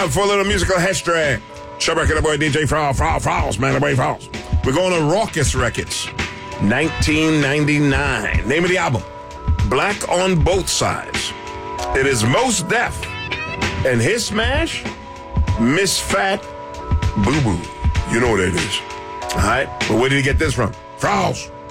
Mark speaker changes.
Speaker 1: Time for a little musical history. Showback and the boy DJ Frost, man, the boy Frost. We're going to Raucous Records, 1999. Name of the album, Black on Both Sides. It is Mos Def and his smash, Miss Fat Boo Boo. You know what it is. All right? But where did he get this from? Frost.